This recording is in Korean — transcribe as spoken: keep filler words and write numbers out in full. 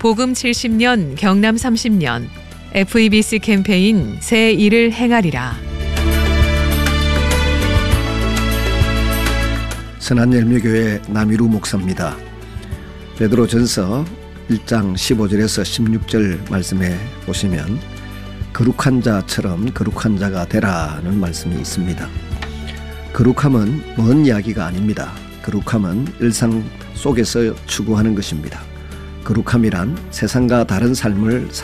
복음 칠십 년 경남 삼십 년 에프이비씨 캠페인 새 일을 행하리라. 선한열매교회 남이루 목사입니다. 베드로전서 일 장 십오 절에서 십육 절 말씀에 보시면 거룩한 자처럼 거룩한 자가 되라는 말씀이 있습니다. 거룩함은 먼 이야기가 아닙니다. 거룩함은 일상 속에서 추구하는 것입니다. 거룩함이란 세상과 다른 삶을